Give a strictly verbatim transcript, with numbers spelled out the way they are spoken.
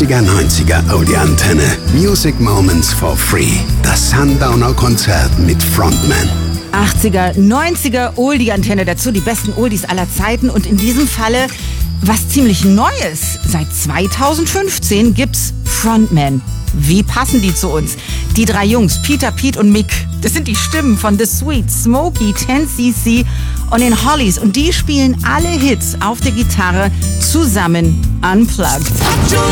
achtziger, neunziger Oldie Antenne. Music Moments for Free. Das Sundowner Konzert mit Frontman. achtziger, neunziger Oldie-Antenne, dazu die besten Oldies aller Zeiten und in diesem Falle was ziemlich Neues. Seit zweitausendfünfzehn gibt's Frontman. Wie passen die zu uns? Die drei Jungs, Peter, Pete und Mick, das sind die Stimmen von The Sweet, Smokey, ten C C und den Hollies und die spielen alle Hits auf der Gitarre zusammen unplugged.